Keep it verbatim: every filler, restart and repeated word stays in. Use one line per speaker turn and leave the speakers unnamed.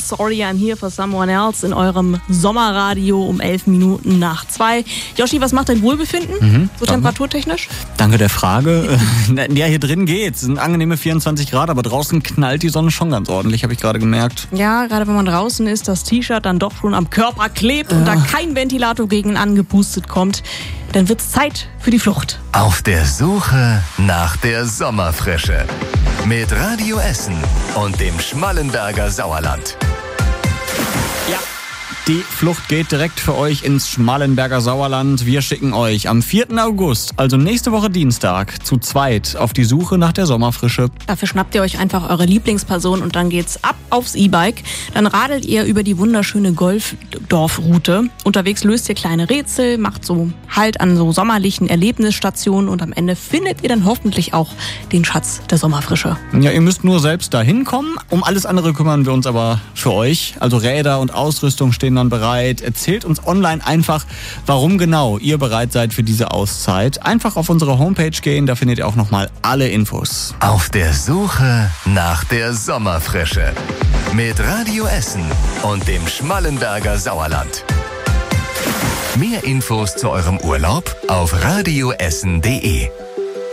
Sorry, I'm Here for Someone Else in eurem Sommerradio um elf Minuten nach zwei. Yoshi, was macht dein Wohlbefinden?
Mhm,
so temperaturtechnisch?
Danke der Frage. Ja, hier drin geht's. Es sind angenehme vierundzwanzig Grad, aber draußen knallt die Sonne schon ganz ordentlich, habe ich gerade gemerkt.
Ja, gerade wenn man draußen ist, das T-Shirt dann doch schon am Körper klebt und da kein Ventilator gegen angepustet kommt, dann wird's Zeit für die Flucht.
Auf der Suche nach der Sommerfrische. Mit Radio Essen und dem Schmallenberger Sauerland.
Ja. Die Flucht geht direkt für euch ins Schmallenberger Sauerland. Wir schicken euch am vierten August, also nächste Woche Dienstag, zu zweit auf die Suche nach der Sommerfrische.
Dafür schnappt ihr euch einfach eure Lieblingsperson und dann geht's ab aufs E-Bike. Dann radelt ihr über die wunderschöne Golfdorfroute. Unterwegs löst ihr kleine Rätsel, macht so Halt an so sommerlichen Erlebnisstationen und am Ende findet ihr dann hoffentlich auch den Schatz der Sommerfrische.
Ja, ihr müsst nur selbst da hinkommen. Um alles andere kümmern wir uns aber für euch. Also Räder und Ausrüstung stehen dann bereit. Erzählt uns online einfach, warum genau ihr bereit seid für diese Auszeit. Einfach auf unsere Homepage gehen, da findet ihr auch nochmal alle Infos.
Auf der Suche nach der Sommerfrische. Mit Radio Essen und dem Schmallenberger Sauerland. Mehr Infos zu eurem Urlaub auf radioessen punkt de.